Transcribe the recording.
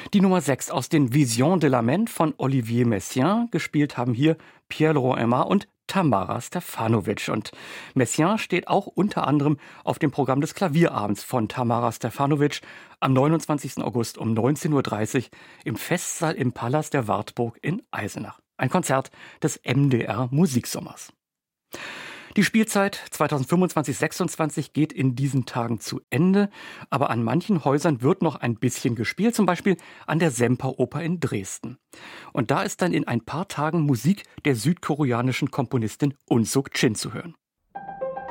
Die Nummer 6 aus den Visions de la Mente von Olivier Messiaen. Gespielt haben hier Pierre-Laurent Aimard und Tamara Stefanovic. Und Messiaen steht auch unter anderem auf dem Programm des Klavierabends von Tamara Stefanovic am 29. August um 19:30 Uhr im Festsaal im Palast der Wartburg in Eisenach. Ein Konzert des MDR Musiksommers. Die Spielzeit 2025/26 geht in diesen Tagen zu Ende, aber an manchen Häusern wird noch ein bisschen gespielt, zum Beispiel an der Semperoper in Dresden. Und da ist dann in ein paar Tagen Musik der südkoreanischen Komponistin Unsuk Chin zu hören.